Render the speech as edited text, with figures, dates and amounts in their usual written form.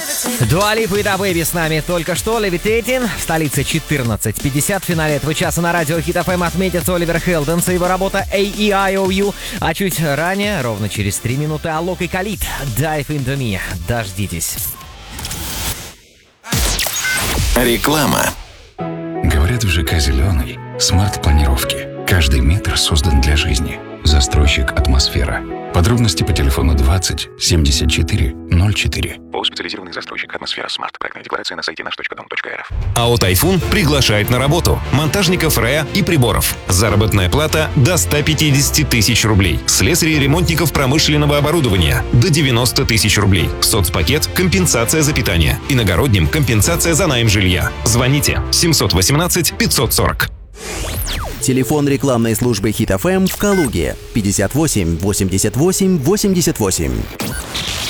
Дуа Липа и DaBaby с нами только что. Levitating. В столице 14:50. В финале этого часа на радио Hit FM отметится Оливер Хелденс и его работа AEIOU. А чуть ранее, ровно через 3 минуты, Алок и Khalid. Dive Into Me. Дождитесь. Реклама. Говорят, в ЖК «Зеленый» смарт-планировки. Каждый метр создан для жизни. Застройщик «Атмосфера». Подробности по телефону 20 74 04. ООО «Специализированный застройщик «Атмосфера Смарт». Проектная декларация на сайте наш.дом.рф. АО «Тайфун» приглашает на работу монтажников РЭА и приборов. Заработная плата до 150 тысяч рублей. Слесарей и ремонтников промышленного оборудования до 90 тысяч рублей. Соцпакет – компенсация за питание. Иногородним – компенсация за найм жилья. Звоните 718 540. Телефон рекламной службы Hit FM в Калуге 58 88 88.